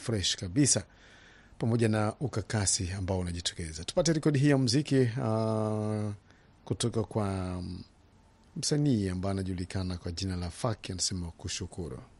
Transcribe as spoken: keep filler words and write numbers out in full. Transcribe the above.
fresh kabisa, pamoja na ukakasi ambao unajitokeza. Tupate rekodi hii ya muziki uh, kutoka kwa msanii ambaye anajulikana kwa jina la Faki, anasema kushukuru.